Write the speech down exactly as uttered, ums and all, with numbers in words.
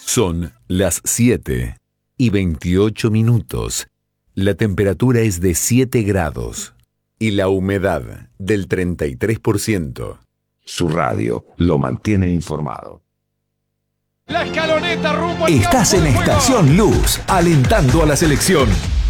Son las siete y veintiocho minutos. La temperatura es de siete grados y la humedad del treinta y tres por ciento. Su radio lo mantiene informado. La escaloneta rumbo al Estás campo en de juego. Estación Luz, alentando a la selección.